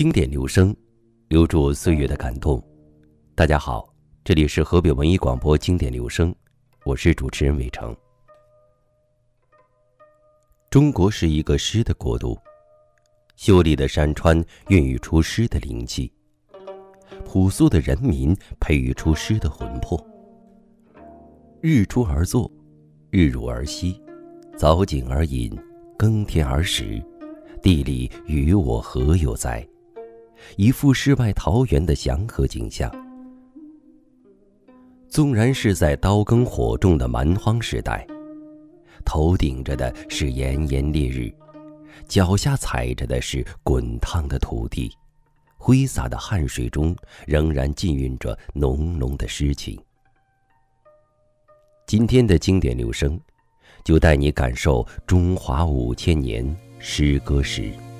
经典留声，留住岁月的感动。大家好，这里是河北文艺广播经典留声，我是主持人伟成。中国是一个诗的国度，秀丽的山川孕育出诗的灵气，朴素的人民培育出诗的魂魄。日出而作，日入而息，早景而饮，耕田而食，地理与我何有哉？一幅世外桃源的祥和景象。纵然是在刀耕火种的蛮荒时代，头顶着的是炎炎烈日，脚下踩着的是滚烫的土地，挥洒的汗水中仍然浸蕴着浓浓的诗情。今天的经典留声，就带你感受中华5000年诗歌史。